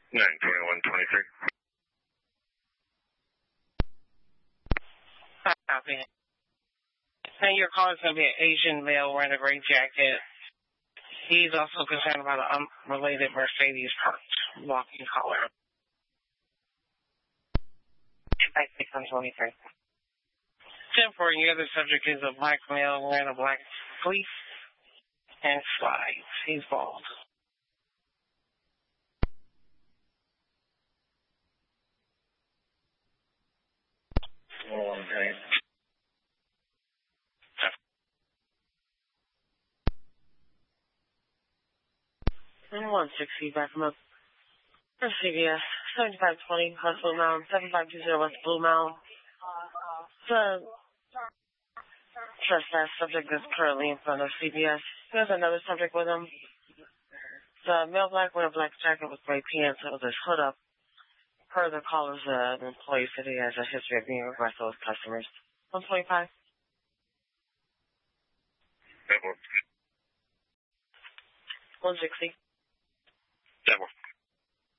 92123. Copy. And your caller is going to be an Asian male wearing a gray jacket. He's also concerned about an unrelated Mercedes parked walking caller. 5623. 10-4, and your other subject is a black male wearing a black fleece and slides. He's bald. Okay. 160, back him up. For CVS, 7520 West Blue Mound, 7520 West Blue Mound. The trespass subject is currently in front of CVS. There's another subject with him. The male black with a black jacket with gray pants with his hood up. Per the caller's employee said he has a history of being aggressive with customers. 125. 160.